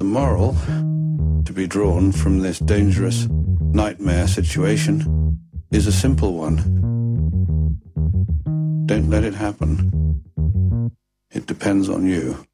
The moral to be drawn from this dangerous nightmare situation is a simple one. Don't let it happen. It depends on you.